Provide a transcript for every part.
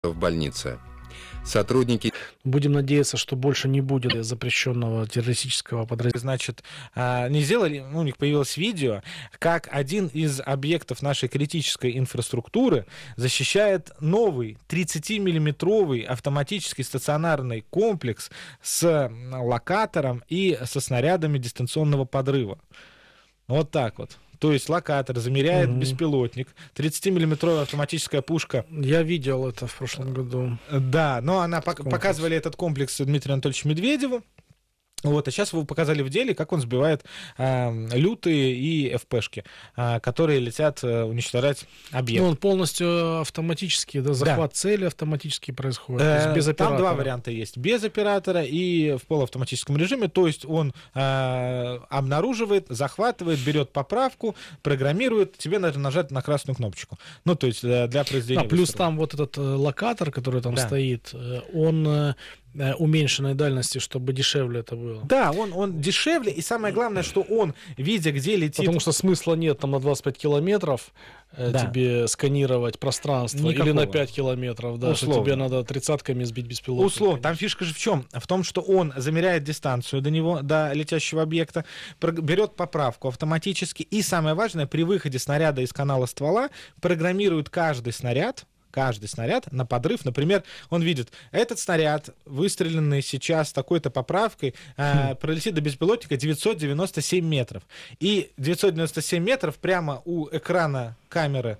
в больнице. Сотрудники... Будем надеяться, что больше не будет запрещенного террористического подразделения. Значит, не сделали, у них появилось видео, как один из объектов нашей критической инфраструктуры защищает новый 30-миллиметровый автоматический стационарный комплекс с локатором и со снарядами дистанционного подрыва. Вот так вот. То есть локатор замеряет беспилотник, 30-миллиметровая автоматическая пушка. Я видел это в прошлом году. Да, но она показывали этот комплекс Дмитрию Анатольевичу Медведеву. Вот, а сейчас вы показали в деле, как он сбивает лютые и ФПшки, которые летят уничтожать объект. Ну, он полностью автоматически, да, захват цели автоматически происходит, то есть без оператора. Там два варианта есть, без оператора и в полуавтоматическом режиме, то есть он обнаруживает, захватывает, берет поправку, программирует, тебе надо нажать на красную кнопочку. Ну, то есть для произведения. Да, плюс там вот этот локатор, который там стоит, он... уменьшенной дальности, чтобы дешевле это было. Да, он дешевле, и самое главное, что он, видя, где летит... Потому что смысла нет там на 25 километров тебе сканировать пространство, никакого. Или на 5 километров, да, условно. Что тебе надо 30-ками сбить беспилотник. Условно, там фишка же в чем? В том, что он замеряет дистанцию до него, до летящего объекта, берет поправку автоматически, и самое важное, при выходе снаряда из канала ствола программирует каждый снаряд на подрыв. Например, он видит, этот снаряд, выстреленный сейчас с такой-то поправкой, пролетит до беспилотника 997 метров. И 997 метров прямо у экрана камеры,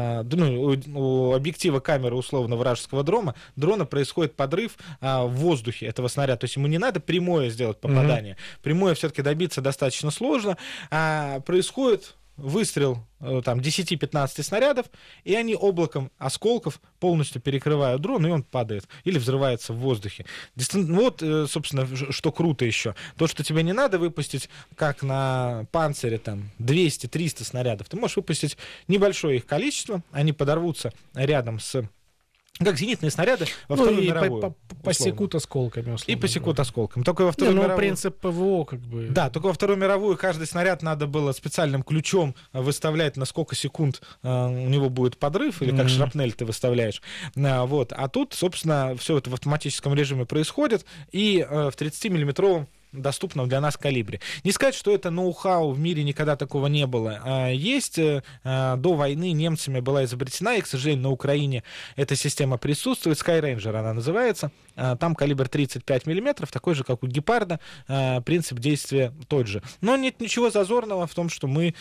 у объектива камеры условно вражеского дрона происходит подрыв в воздухе этого снаряда. То есть ему не надо прямое сделать попадание. Прямое все-таки добиться достаточно сложно. Происходит выстрел там 10-15 снарядов, и они облаком осколков полностью перекрывают дрон, и он падает или взрывается в воздухе. Вот, собственно, что круто еще. То, что тебе не надо выпустить, как на Панцире, там, 200-300 снарядов. Ты можешь выпустить небольшое их количество, они подорвутся рядом с... Как зенитные снаряды во Вторую мировую. Посекут осколками. И посекут осколками. Только во Вторую мировую... принцип ПВО как бы... Да, только во Вторую мировую каждый снаряд надо было специальным ключом выставлять, на сколько секунд у него будет подрыв, или как шрапнель ты выставляешь. Вот. А тут, собственно, все это в автоматическом режиме происходит, и в 30-миллиметровом доступном для нас калибре. Не сказать, что это ноу-хау, в мире никогда такого не было. Есть, до войны немцами была изобретена, и, к сожалению, на Украине эта система присутствует, Sky Ranger она называется, там калибр 35 миллиметров, такой же, как у Гепарда, принцип действия тот же. Но нет ничего зазорного в том, что мы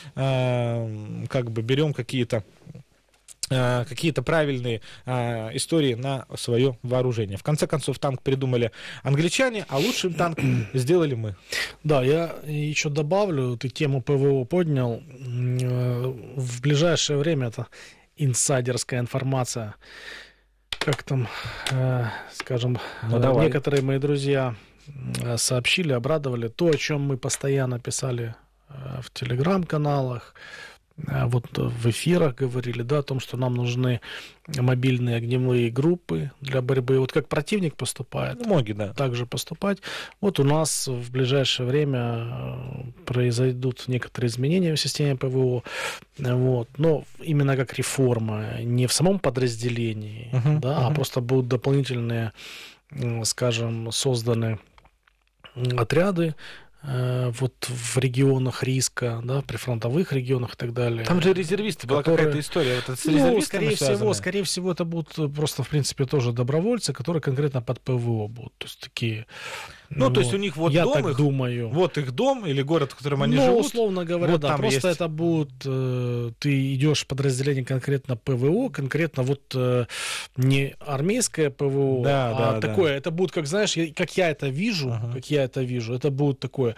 как бы берем какие-то правильные истории на свое вооружение. В конце концов, танк придумали англичане, а лучшим танк сделали мы. Да, я еще добавлю, ты тему ПВО поднял. В ближайшее время это инсайдерская информация. Как там, скажем, некоторые мои друзья сообщили, обрадовали то, о чем мы постоянно писали в телеграм-каналах, вот в эфирах говорили, да, о том, что нам нужны мобильные огневые группы для борьбы. Вот как противник поступает, многие, да, также поступать. Вот у нас в ближайшее время произойдут некоторые изменения в системе ПВО, вот, но именно как реформа, не в самом подразделении, а просто будут дополнительные, скажем, созданы отряды, вот в регионах риска, да, прифронтовых регионах и так далее. Там же резервисты, была какая-то история. Вот это с резервистами скорее всего, это будут просто, в принципе, тоже добровольцы, которые конкретно под ПВО будут. То есть такие... то есть у них вот я дом, так думаю. Вот их дом или город, в котором они живут. Условно говоря, вот да, просто есть. Это будут, ты идешь в подразделение конкретно ПВО, конкретно вот не армейское ПВО, такое, это будет, как знаешь, как я это вижу, это будет такое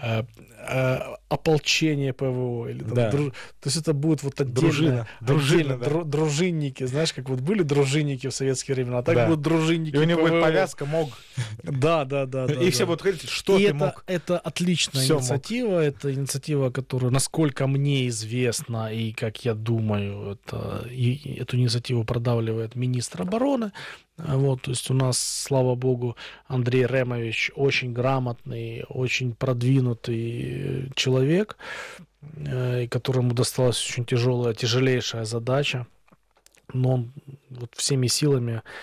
ополчение ПВО, или там, то есть это будет вот отдельно, дружинники, знаешь, как вот были дружинники в советские времена, так будут дружинники. И у них будет повязка МОГ. Да. И все будут говорить, что ты мог. Это отличная инициатива, это инициатива, которую, насколько мне известно, и как я думаю, эту инициативу продавливает министр обороны. Вот, то есть у нас, слава богу, Андрей Ремович очень грамотный, очень продвинутый человек, которому досталась очень тяжелейшая задача, но он вот всеми силами